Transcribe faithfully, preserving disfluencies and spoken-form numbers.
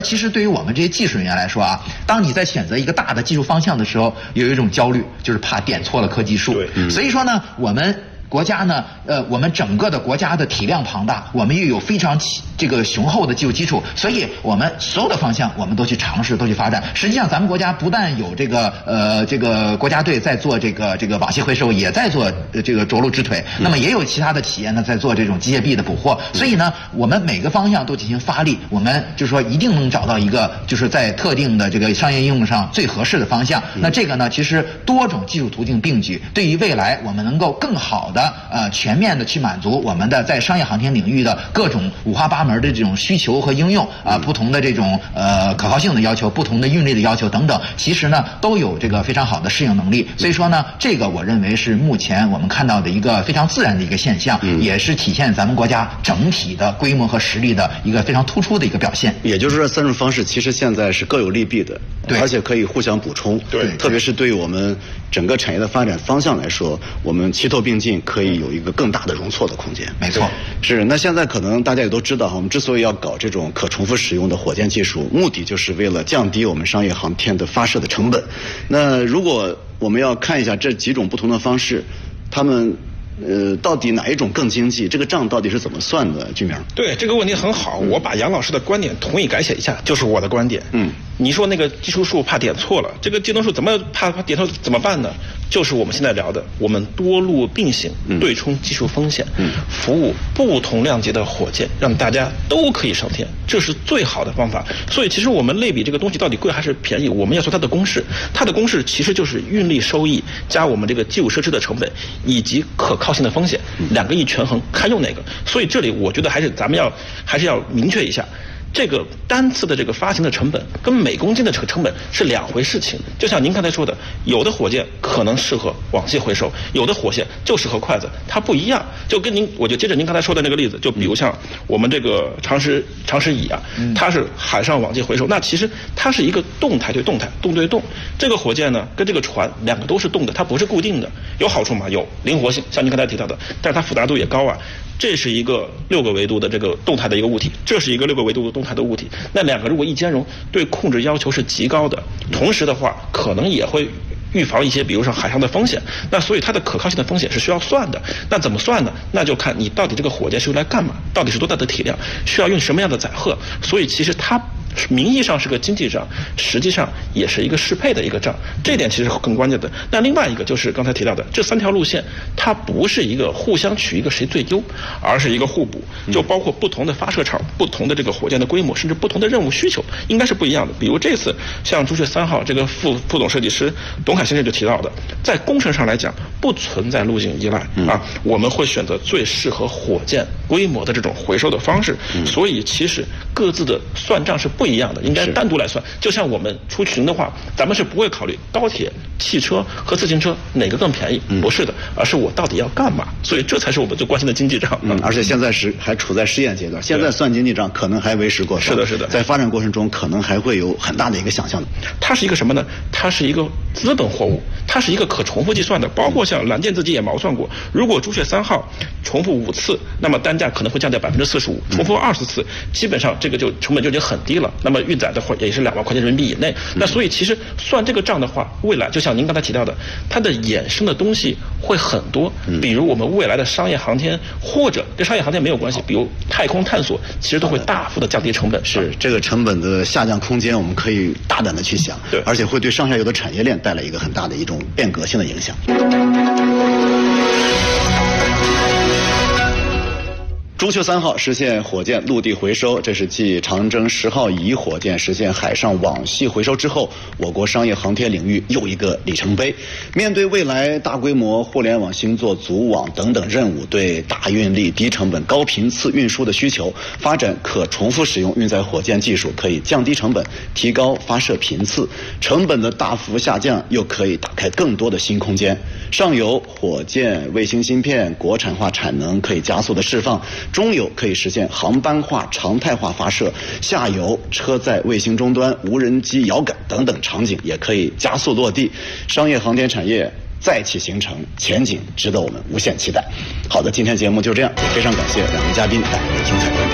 其实对于我们这些技术人员来说啊，当你在选择一个大的技术方向的时候，有一种焦虑，就是怕点错了科技树。 对，嗯、 所以说呢，我们国家呢，呃，我们整个的国家的体量庞大，我们又有非常这个雄厚的技术基础，所以我们所有的方向我们都去尝试，都去发展。实际上，咱们国家不但有这个呃这个国家队在做这个这个网隙回收，也在做呃这个着陆支腿，那么也有其他的企业呢在做这种机械臂的捕获。所以呢，我们每个方向都进行发力，我们就是说一定能找到一个就是在特定的这个商业应用上最合适的方向。那这个呢，其实多种技术途径并举，对于未来我们能够更好的呃全面的去满足我们的在商业航天领域的各种五花八门的这种需求和应用啊、呃，不同的这种呃可靠性的要求，不同的运力的要求等等，其实呢都有这个非常好的适应能力。所以说呢，这个我认为是目前我们看到的一个非常自然的一个现象，嗯、也是体现咱们国家整体的规模和实力的一个非常突出的一个表现。 也就是说，三种方式其实现在是各有利弊的， 对， 而且可以互相补充。 对， 特别是对于我们整个产业的发展方向来说，我们齐头并进，可以有一个更大的容错的空间。 没错， 是。那现在可能大家也都知道哈，我们之所以要搞这种可重复使用的火箭技术，目的就是为了降低我们商业航天的发射的成本。那如果我们要看一下这几种不同的方式，他们呃，到底哪一种更经济？这个账到底是怎么算的？居明， 对这个问题很好，我把杨老师的观点同意改写一下，就是我的观点。嗯，你说那个技术数怕点错了，这个技能数怎么怕怕点错怎么办呢？就是我们现在聊的，我们多路并行，对冲技术风险，嗯、服务不同量级的火箭，让大家都可以上天，这是最好的方法。所以其实我们类比这个东西到底贵还是便宜，我们要说它的公式，它的公式其实就是运力收益加我们这个基础设施的成本以及可靠性的风险，两个一权衡，看用哪个。所以这里我觉得还是咱们要还是要明确一下。这个单次的这个发行的成本跟每公斤的这个成本是两回事情。就像您刚才说的，有的火箭可能适合网隙回收，有的火箭就适合筷子，它不一样。就跟您，我就接着您刚才说的那个例子，就比如像我们这个长石长石乙啊，它是海上网隙回收，那其实它是一个动态对动态，动对动。这个火箭呢，跟这个船两个都是动的，它不是固定的，有好处吗？有灵活性，像您刚才提到的，但是它复杂度也高啊。这是一个六个维度的这个动态的一个物体，这是一个六个维度的动态的物体。那两个如果一兼容，对控制要求是极高的，同时的话，可能也会预防一些，比如说海上的风险。那所以它的可靠性的风险是需要算的。那怎么算呢？那就看你到底这个火箭是用来干嘛，到底是多大的体量，需要用什么样的载荷。所以其实它名义上是个经济账，实际上也是一个适配的一个账，这点其实更关键的。那另外一个就是刚才提到的这三条路线，它不是一个互相取一个谁最优，而是一个互补，就包括不同的发射场、不同的这个火箭的规模，甚至不同的任务需求，应该是不一样的。比如这次像朱雀三号这个副副总设计师董凯先生就提到的，在工程上来讲不存在路径依赖啊，我们会选择最适合火箭规模的这种回收的方式。所以其实各自的算账是不一样的，应该单独来算。就像我们出行的话，咱们是不会考虑高铁、汽车和自行车哪个更便宜，不是的，而是我到底要干嘛。所以这才是我们最关心的经济账。 嗯，而且现在是还处在试验阶段，现在算经济账可能还为时过早。 是的，是的， 在发展过程中可能还会有很大的一个想象。 它是一个什么呢？它是一个资本货物，它是一个可重复计算的。包括像蓝箭自己也毛算过，如果朱雀三号重复五次，那么单价可能会降掉百分之四十五；重复二十次，基本上这个就成本就已经很低了。那么运载的话也是两万块钱人民币以内。那所以其实算这个账的话，未来就像您刚才提到的，它的衍生的东西会很多。比如我们未来的商业航天，或者跟商业航天没有关系，比如太空探索，其实都会大幅的降低成本。 是这个成本的下降空间，我们可以大胆的去想。 对， 而且会对上下游的产业链带来一个很大的一种变革性的影响。朱雀三号实现火箭陆地回收，这是继长征十号乙火箭实现海上网隙回收之后，我国商业航天领域又一个里程碑。面对未来大规模互联网星座组网等等任务对大运力、低成本、高频次运输的需求，发展可重复使用运载火箭技术可以降低成本，提高发射频次，成本的大幅下降又可以打开更多的新空间。上游火箭、卫星芯片国产化产能可以加速的释放，中游可以实现航班化、常态化发射，下游车载卫星终端、无人机遥感等等场景也可以加速落地，商业航天产业再起形成，前景值得我们无限期待。好的，今天节目就这样，也非常感谢两位嘉宾带来的精彩观点。